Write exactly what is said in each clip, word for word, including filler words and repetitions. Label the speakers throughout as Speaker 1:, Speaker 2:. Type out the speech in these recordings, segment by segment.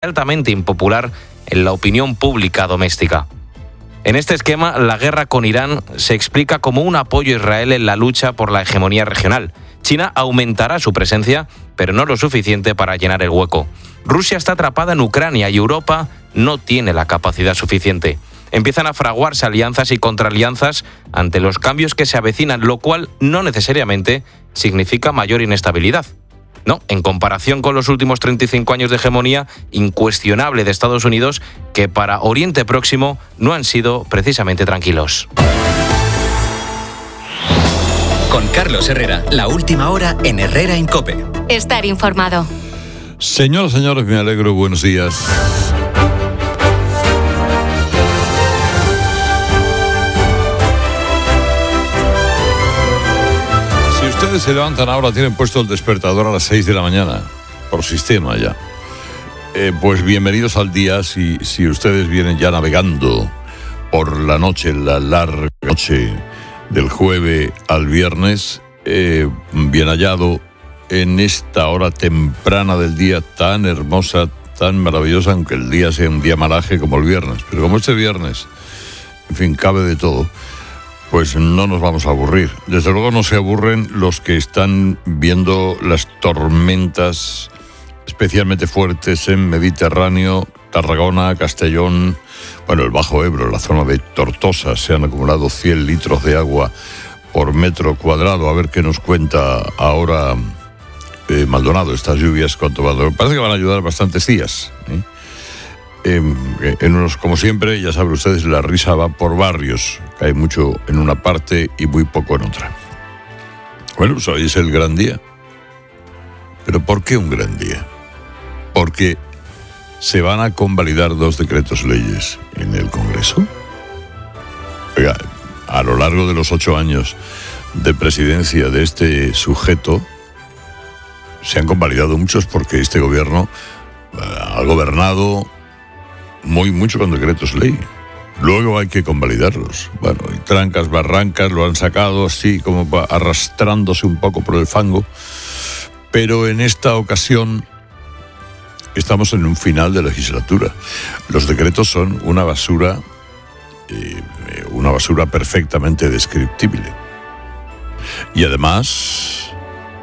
Speaker 1: altamente impopular en la opinión pública doméstica. En este esquema, la guerra con Irán se explica como un apoyo a Israel en la lucha por la hegemonía regional. China aumentará su presencia, pero no lo suficiente para llenar el hueco. Rusia está atrapada en Ucrania y Europa no tiene la capacidad suficiente. Empiezan a fraguarse alianzas y contraalianzas ante los cambios que se avecinan, lo cual no necesariamente significa mayor inestabilidad. No, en comparación con los últimos treinta y cinco años de hegemonía incuestionable de Estados Unidos, que para Oriente Próximo no han sido precisamente tranquilos.
Speaker 2: Con Carlos Herrera, la última hora en Herrera en COPE.
Speaker 3: Estar informado.
Speaker 4: Señoras, señores, me alegro, buenos días. Si ustedes se levantan ahora, tienen puesto el despertador a las seis de la mañana, por sistema ya. Eh, pues bienvenidos al día si, si ustedes vienen ya navegando por la noche, la larga noche del jueves al viernes, eh, bien hallado en esta hora temprana del día tan hermosa, tan maravillosa, aunque el día sea un día malaje como el viernes. Pero como este viernes, en fin, cabe de todo, pues no nos vamos a aburrir. Desde luego no se aburren los que están viendo las tormentas especialmente fuertes en Mediterráneo, Tarragona, Castellón, bueno, el Bajo Ebro, la zona de Tortosa. Se han acumulado cien litros de agua por metro cuadrado. A ver qué nos cuenta ahora eh, Maldonado, estas lluvias, cuánto va a durar. Parece que van a ayudar bastantes días, ¿eh? Eh, en unos, como siempre, ya saben ustedes, la risa va por barrios. Cae mucho en una parte y muy poco en otra. Bueno, pues hoy es el gran día. ¿Pero por qué un gran día? Porque se van a convalidar dos decretos leyes en el Congreso. Oiga, a lo largo de los ocho años de presidencia de este sujeto, se han convalidado muchos porque este gobierno ha gobernado muy mucho con decretos ley. Luego hay que convalidarlos. Bueno, y trancas, barrancas, lo han sacado así como arrastrándose un poco por el fango. Pero en esta ocasión estamos en un final de legislatura. Los decretos son una basura, eh, una basura perfectamente descriptible. Y además,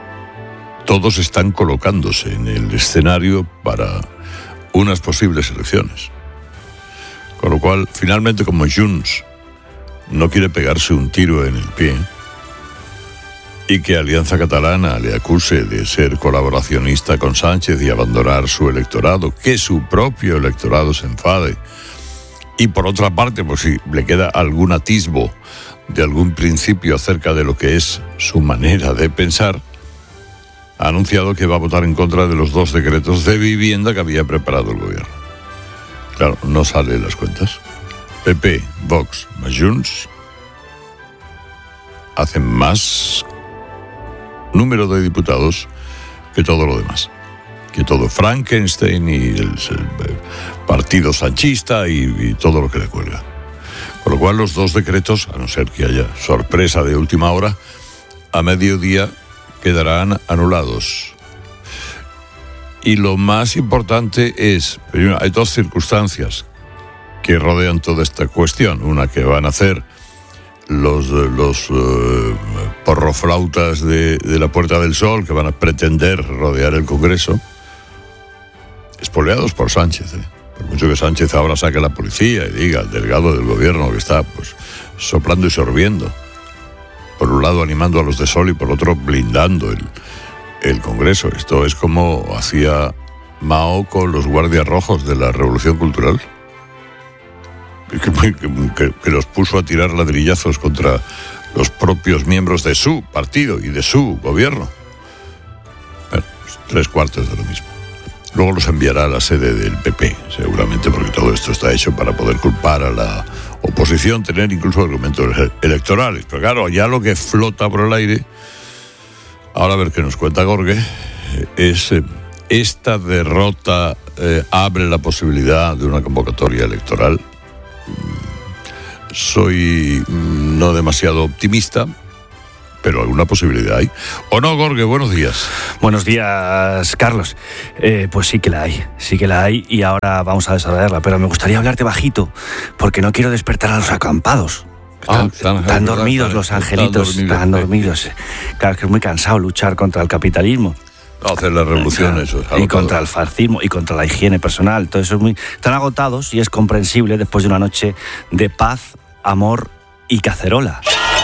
Speaker 4: todos están colocándose en el escenario para unas posibles elecciones. Con lo cual, finalmente, como Junts no quiere pegarse un tiro en el pie y que Alianza Catalana le acuse de ser colaboracionista con Sánchez y abandonar su electorado, que su propio electorado se enfade, y por otra parte, pues si le queda algún atisbo de algún principio acerca de lo que es su manera de pensar, ha anunciado que va a votar en contra de los dos decretos de vivienda que había preparado el gobierno. Claro, no salen las cuentas. P P, Vox más Junts hacen más número de diputados que todo lo demás, que todo Frankenstein y el, el partido sanchista y, y todo lo que le cuelga. Con lo cual los dos decretos, a no ser que haya sorpresa de última hora, a mediodía quedarán anulados. Y lo más importante es, primero, hay dos circunstancias que rodean toda esta cuestión. Una, que van a hacer los, los uh, porroflautas de, de la Puerta del Sol, que van a pretender rodear el Congreso, espoleados por Sánchez, ¿eh? Por mucho que Sánchez ahora saque a la policía y diga al delegado del gobierno que está pues soplando y sorbiendo, por un lado animando a los de Sol y por otro blindando el, el Congreso. Esto es como hacía Mao con los guardias rojos de la Revolución Cultural, que, que, que los puso a tirar ladrillazos contra los propios miembros de su partido y de su gobierno. Bueno, pues tres cuartos de lo mismo. Luego los enviará a la sede del P P, seguramente, porque todo esto está hecho para poder culpar a la oposición, tener incluso argumentos electorales. Pero claro, ya lo que flota por el aire, ahora a ver qué nos cuenta Gorge, es eh, esta derrota eh, abre la posibilidad de una convocatoria electoral. Soy no demasiado optimista, pero alguna posibilidad hay. ¿O no, Jorge? Buenos días.
Speaker 3: Buenos días, Carlos. Eh, pues sí que la hay, sí que la hay y ahora vamos a desarrollarla, pero me gustaría hablarte bajito porque no quiero despertar a los acampados. Están, ah, están, están dormidos los angelitos, están dormidos. Están dormidos. Claro, que es muy cansado luchar contra el capitalismo.
Speaker 4: No, hacer la revolución, claro, eso es agotador.
Speaker 3: Y contra el fascismo y contra la higiene personal. Todo eso es muy... Están agotados y es comprensible después de una noche de paz, amor y cacerola.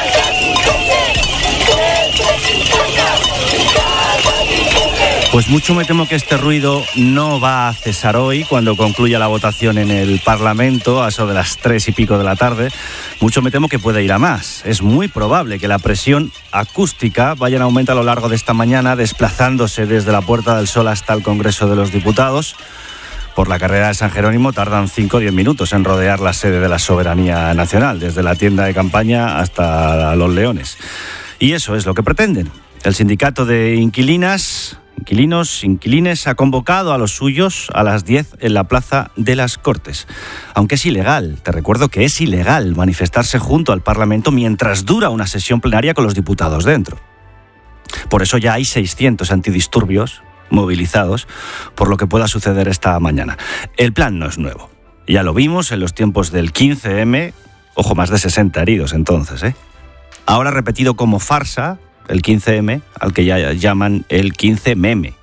Speaker 3: Pues mucho me temo que este ruido no va a cesar hoy cuando concluya la votación en el Parlamento a eso de las tres y pico de la tarde. Mucho me temo que puede ir a más. Es muy probable que la presión acústica vaya en aumento a lo largo de esta mañana, desplazándose desde la Puerta del Sol hasta el Congreso de los Diputados. Por la carrera de San Jerónimo tardan cinco o diez minutos en rodear la sede de la soberanía nacional, desde la tienda de campaña hasta Los Leones. Y eso es lo que pretenden. El sindicato de inquilinas... Inquilinos, inquilines, ha convocado a los suyos a las diez en la Plaza de las Cortes. Aunque es ilegal, te recuerdo que es ilegal manifestarse junto al Parlamento mientras dura una sesión plenaria con los diputados dentro. Por eso ya hay seiscientos antidisturbios movilizados por lo que pueda suceder esta mañana. El plan no es nuevo. Ya lo vimos en los tiempos del quince eme, ojo, más de sesenta heridos entonces, ¿eh? Ahora repetido como farsa, el quince eme, al que ya llaman el quince meme.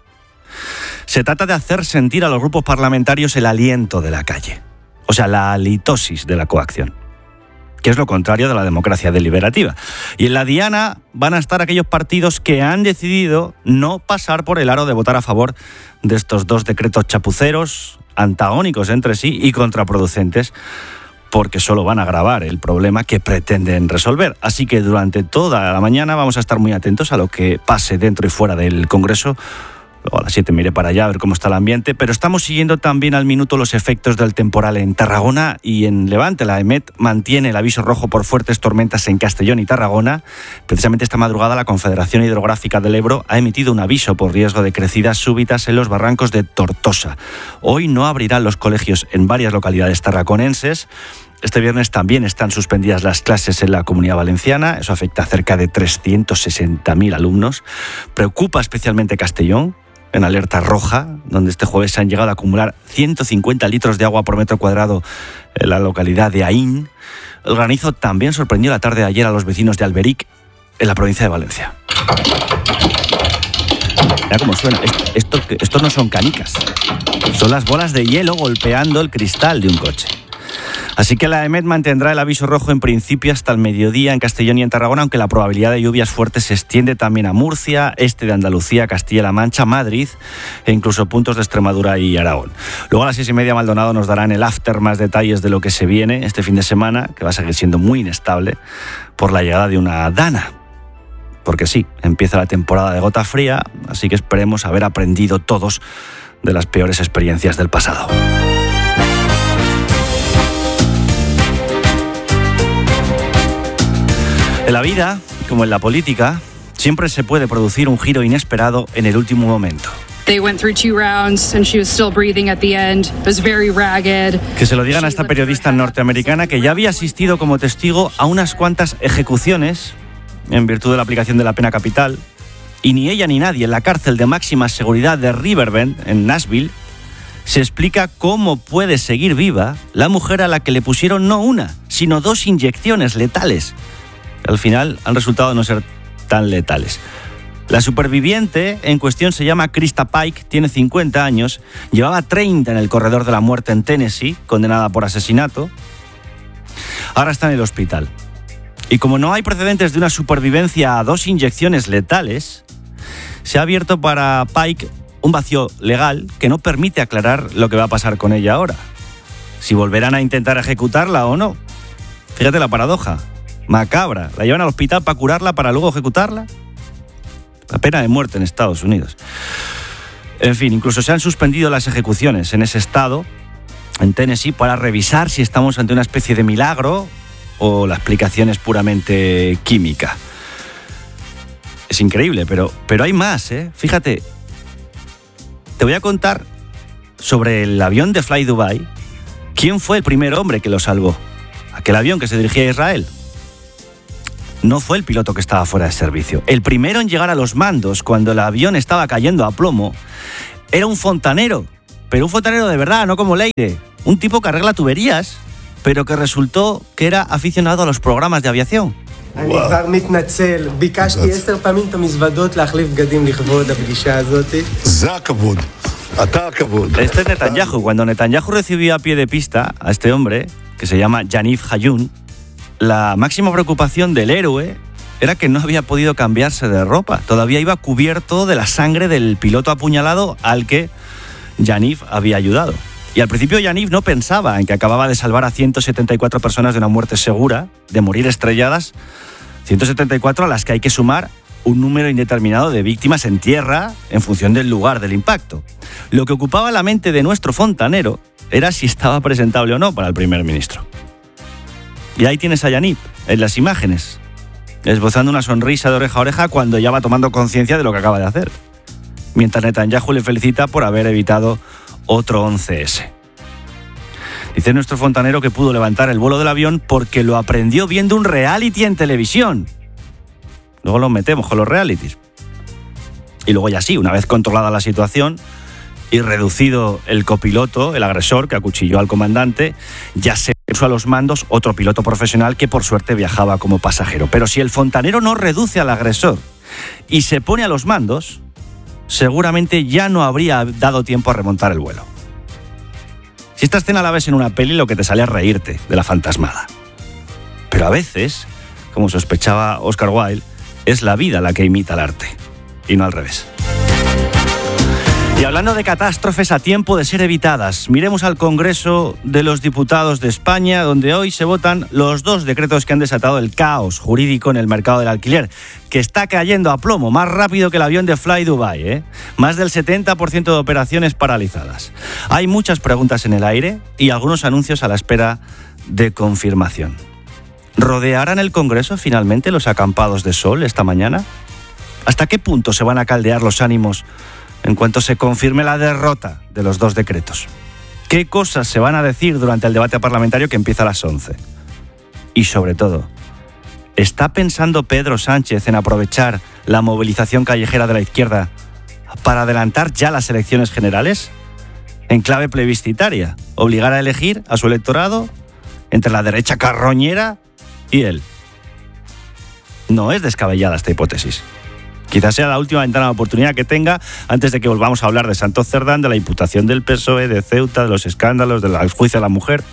Speaker 3: Se trata de hacer sentir a los grupos parlamentarios el aliento de la calle, o sea, la halitosis de la coacción, que es lo contrario de la democracia deliberativa. Y en la diana van a estar aquellos partidos que han decidido no pasar por el aro de votar a favor de estos dos decretos chapuceros, antagónicos entre sí y contraproducentes, porque solo van a agravar el problema que pretenden resolver. Así que durante toda la mañana vamos a estar muy atentos a lo que pase dentro y fuera del Congreso. Luego a las siete me iré para allá a ver cómo está el ambiente, pero estamos siguiendo también al minuto los efectos del temporal en Tarragona y en Levante. La EMET mantiene el aviso rojo por fuertes tormentas en Castellón y Tarragona. Precisamente esta madrugada la Confederación Hidrográfica del Ebro ha emitido un aviso por riesgo de crecidas súbitas en los barrancos de Tortosa. Hoy no abrirán los colegios en varias localidades tarraconenses. Este viernes también están suspendidas las clases en la Comunidad Valenciana. Eso afecta a cerca de trescientos sesenta mil alumnos. Preocupa especialmente Castellón, en alerta roja, donde este jueves se han llegado a acumular ciento cincuenta litros de agua por metro cuadrado en la localidad de Aín. El granizo también sorprendió la tarde de ayer a los vecinos de Alberic, en la provincia de Valencia. Mira cómo suena. Esto, esto, esto no son canicas. Son las bolas de hielo golpeando el cristal de un coche. Así que la EMET mantendrá el aviso rojo en principio hasta el mediodía en Castellón y en Tarragona, aunque la probabilidad de lluvias fuertes se extiende también a Murcia, este de Andalucía, Castilla-La Mancha, Madrid e incluso puntos de Extremadura y Aragón. Luego a las seis y media Maldonado nos dará en el after más detalles de lo que se viene este fin de semana, que va a seguir siendo muy inestable por la llegada de una dana. Porque sí, empieza la temporada de gota fría, así que esperemos haber aprendido todos de las peores experiencias del pasado. En la vida, como en la política, siempre se puede producir un giro inesperado en el último momento.
Speaker 5: They went through two rounds and she was still breathing at the end. It was very ragged.
Speaker 3: Que se lo digan a esta periodista norteamericana que ya había asistido como testigo a unas cuantas ejecuciones en virtud de la aplicación de la pena capital, y ni ella ni nadie en la cárcel de máxima seguridad de Riverbend, en Nashville, se explica cómo puede seguir viva la mujer a la que le pusieron no una, sino dos inyecciones letales. Al final han resultado no ser tan letales. La superviviente en cuestión se llama Krista Pike, tiene cincuenta años, llevaba treinta en el corredor de la muerte en Tennessee, condenada por asesinato. Ahora está en el hospital. Y como no hay precedentes de una supervivencia a dos inyecciones letales, se ha abierto para Pike un vacío legal que no permite aclarar lo que va a pasar con ella ahora. Si volverán a intentar ejecutarla o no. Fíjate la paradoja. Macabra. La llevan al hospital para curarla, para luego ejecutarla. La pena de muerte en Estados Unidos. En fin, incluso se han suspendido las ejecuciones en ese estado, en Tennessee, para revisar si estamos ante una especie de milagro o la explicación es puramente química. Es increíble, pero, pero hay más, ¿eh? Fíjate, te voy a contar sobre el avión de Fly Dubai. ¿Quién fue el primer hombre que lo salvó? Aquel avión que se dirigía a Israel. no fue el piloto que estaba fuera de servicio. El primero en llegar a los mandos cuando el avión estaba cayendo a plomo era un fontanero, pero un fontanero de verdad, no como Leire, un tipo que arregla tuberías, pero que resultó que era aficionado a los programas de aviación.
Speaker 6: אני כבר מתנצל, ביקשתי עשר פעמים את המזוודות להחליף בגדים לכבוד הפגישה הזאת.
Speaker 7: זה הכבוד, אתה הכבוד.
Speaker 3: Este es Netanyahu. Cuando Netanyahu recibió a pie de pista a este hombre, que se llama Yaniv Hayun, la máxima preocupación del héroe era que no había podido cambiarse de ropa. Todavía iba cubierto de la sangre del piloto apuñalado al que Yaniv había ayudado. Y al principio Yaniv no pensaba en que acababa de salvar a ciento setenta y cuatro personas de una muerte segura, de morir estrelladas, ciento setenta y cuatro a las que hay que sumar un número indeterminado de víctimas en tierra en función del lugar del impacto. Lo que ocupaba la mente de nuestro fontanero era si estaba presentable o no para el primer ministro. Y ahí tienes a Yaniv, en las imágenes, esbozando una sonrisa de oreja a oreja cuando ya va tomando conciencia de lo que acaba de hacer, mientras Netanyahu le felicita por haber evitado otro once ese. Dice nuestro fontanero que pudo levantar el vuelo del avión porque lo aprendió viendo un reality en televisión. Luego los metemos con los realities. Y luego ya sí, una vez controlada la situación y reducido el copiloto, el agresor que acuchilló al comandante, ya se puso a los mandos otro piloto profesional que por suerte viajaba como pasajero. Pero si el fontanero no reduce al agresor y se pone a los mandos, seguramente ya no habría dado tiempo a remontar el vuelo. Si esta escena la ves en una peli, lo que te sale es reírte de la fantasmada. Pero a veces, como sospechaba Oscar Wilde, es la vida la que imita el arte, y no al revés. Y hablando de catástrofes a tiempo de ser evitadas, miremos al Congreso de los Diputados de España, donde hoy se votan los dos decretos que han desatado el caos jurídico en el mercado del alquiler, que está cayendo a plomo, más rápido que el avión de Fly Dubai, ¿eh? Más del setenta por ciento de operaciones paralizadas. Hay muchas preguntas en el aire y algunos anuncios a la espera de confirmación. ¿Rodearán el Congreso finalmente los acampados de sol esta mañana? ¿Hasta qué punto se van a caldear los ánimos en cuanto se confirme la derrota de los dos decretos? ¿Qué cosas se van a decir durante el debate parlamentario que empieza a las once? Y sobre todo, ¿está pensando Pedro Sánchez en aprovechar la movilización callejera de la izquierda para adelantar ya las elecciones generales? En clave plebiscitaria, obligar a elegir a su electorado entre la derecha carroñera y él. No es descabellada esta hipótesis. Quizás sea la última ventana de oportunidad que tenga antes de que volvamos a hablar de Santos Cerdán, de la imputación del P S O E, de Ceuta, de los escándalos, del juicio a la mujer.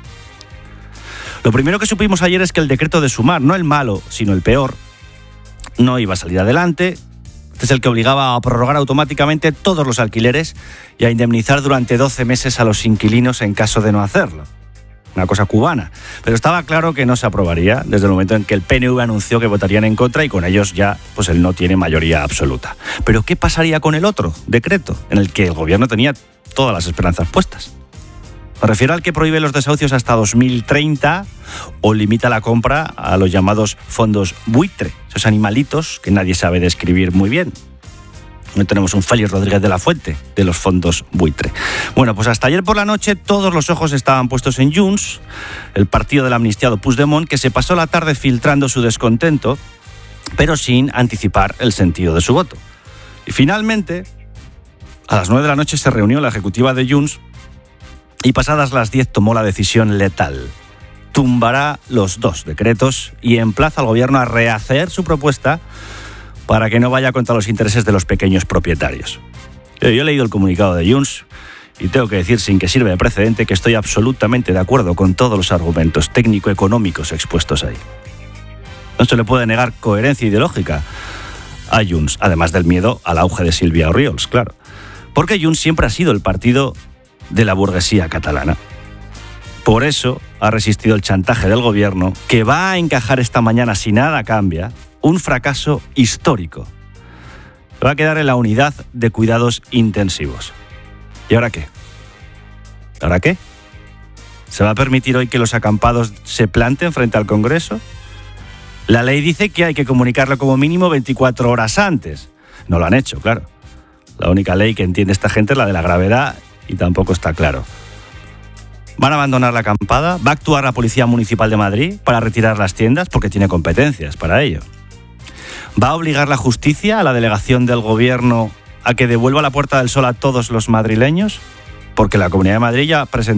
Speaker 3: Lo primero que supimos ayer es que el decreto de sumar, no el malo, sino el peor, no iba a salir adelante. Este es el que obligaba a prorrogar automáticamente todos los alquileres y a indemnizar durante doce meses a los inquilinos en caso de no hacerlo. Una cosa cubana. Pero estaba claro que no se aprobaría desde el momento en que el P N V anunció que votarían en contra y con ellos ya pues él no tiene mayoría absoluta. Pero ¿qué pasaría con el otro decreto en el que el gobierno tenía todas las esperanzas puestas? Me refiero al que prohíbe los desahucios hasta dos mil treinta o limita la compra a los llamados fondos buitre, esos animalitos que nadie sabe describir muy bien. No tenemos un Félix Rodríguez de la Fuente de los fondos buitre. Bueno, pues hasta ayer por la noche todos los ojos estaban puestos en Junts, el partido del amnistiado Puigdemont, que se pasó la tarde filtrando su descontento, pero sin anticipar el sentido de su voto. Y finalmente, a las nueve de la noche se reunió la ejecutiva de Junts y pasadas las diez tomó la decisión letal. Tumbará los dos decretos y emplaza al gobierno a rehacer su propuesta para que no vaya contra los intereses de los pequeños propietarios. Yo, yo he leído el comunicado de Junts y tengo que decir, sin que sirva de precedente, que estoy absolutamente de acuerdo con todos los argumentos técnico-económicos expuestos ahí. No se le puede negar coherencia ideológica a Junts, además del miedo al auge de Sílvia Orriols, claro. Porque Junts siempre ha sido el partido de la burguesía catalana. Por eso ha resistido el chantaje del gobierno, que va a encajar esta mañana, si nada cambia, un fracaso histórico. Se va a quedar en la unidad de cuidados intensivos. ¿Y ahora qué? ¿Ahora qué? ¿Se va a permitir hoy que los acampados se planten frente al Congreso? La ley dice que hay que comunicarlo como mínimo veinticuatro horas antes. No lo han hecho, claro. La única ley que entiende esta gente es la de la gravedad y tampoco está claro. ¿Van a abandonar la acampada? ¿Va a actuar la Policía Municipal de Madrid para retirar las tiendas? Porque tiene competencias para ello. ¿Va a obligar la justicia a la delegación del Gobierno a que devuelva la Puerta del Sol a todos los madrileños? Porque la Comunidad de Madrid ya presentó